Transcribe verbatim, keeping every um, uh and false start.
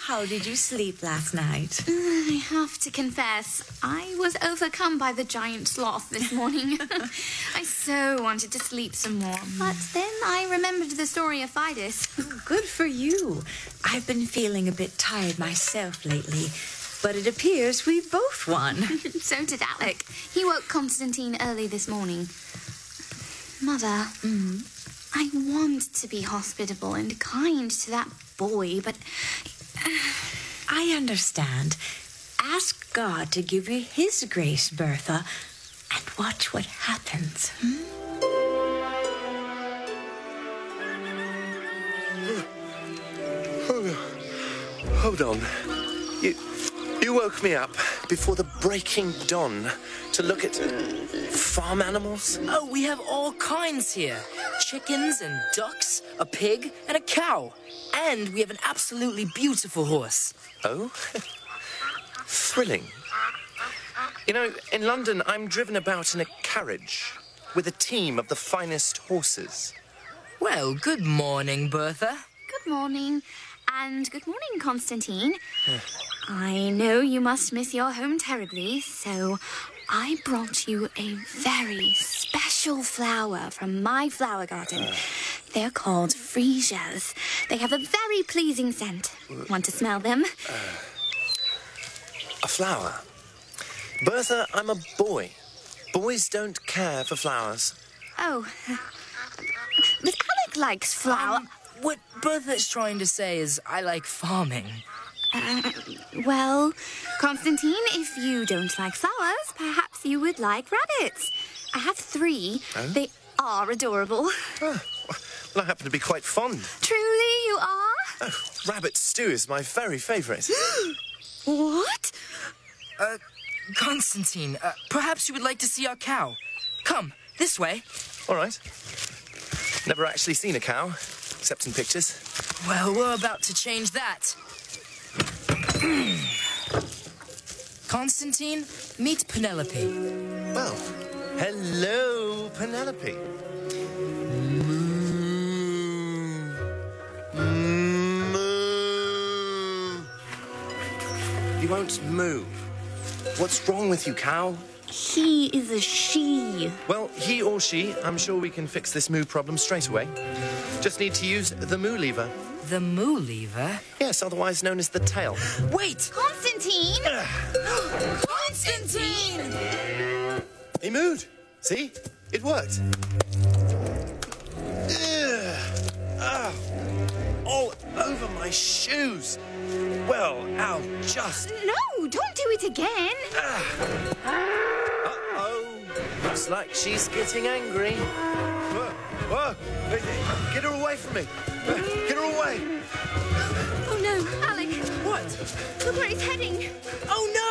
How did you sleep last night? I have to confess, I was overcome by the giant sloth this morning. I so wanted to sleep some more, but then I remembered the story of Fidus. Good for you. I've been feeling a bit tired myself lately, but it appears we both won. So did Alec. He woke Constantine early this morning. Mother, Mm-hmm. I want to be hospitable and kind to that boy, but... I understand. Ask God to give you his grace, Bertha, and watch what happens. Hmm? Hold, hold on. You, you woke me up before the breaking dawn to look at farm animals? Oh, we have all kinds here. Chickens and ducks, a pig and a cow. And we have an absolutely beautiful horse. Oh? Thrilling. You know, in London, I'm driven about in a carriage with a team of the finest horses. Well, good morning, Bertha. Good morning. And good morning, Constantine. I know you must miss your home terribly, so I brought you a very special flower from my flower garden. Uh, They're called freesias. They have a very pleasing scent. Want to smell them? Uh, a flower? Bertha, I'm a boy. Boys don't care for flowers. Oh. But Alec likes flower... Um, what Bertha is trying to say is I like farming. Uh, well, Constantine, if you don't like flowers, perhaps you would like rabbits. I have three. Oh? They are adorable. Oh, well, I happen to be quite fond. Truly, you are? Oh, rabbit stew is my very favourite. What? Uh, Constantine, uh, perhaps you would like to see our cow. Come, this way. All right. Never actually seen a cow, except in pictures. Well, we're about to change that. Constantine, meet Penelope. Well, hello, Penelope. Moo. Moo. You won't move. What's wrong with you, cow? He is a she. Well, he or she, I'm sure we can fix this moo problem straight away. Just need to use the moo lever. The moo lever? Yes, otherwise known as the tail. Wait! Constantine! Constantine! He moved. See? It worked. Ugh. Ah. All over my shoes. Well, I'll just... No, don't do it again. Ah. Uh-oh. Looks like she's getting angry. Whoa. Whoa. Get her away from me. Get her away. Oh, no, Alec. What? Look where he's heading. Oh, no!